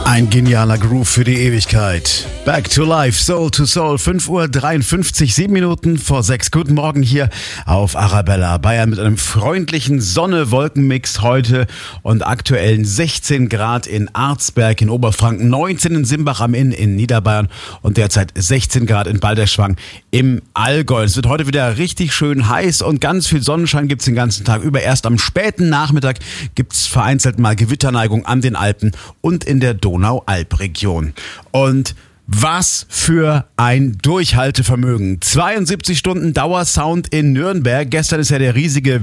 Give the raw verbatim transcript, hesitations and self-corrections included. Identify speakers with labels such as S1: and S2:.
S1: Ein genialer Groove für die Ewigkeit. Back to Life, Soul to Soul, fünf Uhr dreiundfünfzig, sieben Minuten vor sechs. Guten Morgen hier auf Arabella, Bayern mit einem freundlichen Sonne-Wolken-Mix heute und aktuellen sechzehn Grad in Arzberg in Oberfranken, neunzehn in Simbach am Inn in Niederbayern und derzeit sechzehn Grad in Balderschwang im Allgäu. Es wird heute wieder richtig schön heiß und ganz viel Sonnenschein gibt es den ganzen Tag über. Erst am späten Nachmittag gibt es vereinzelt mal Gewitterneigung an den Alpen und in der Donau-Alp-Region. Und was für ein Durchhaltevermögen. zweiundsiebzig Stunden Dauersound in Nürnberg. Gestern ist ja der riesige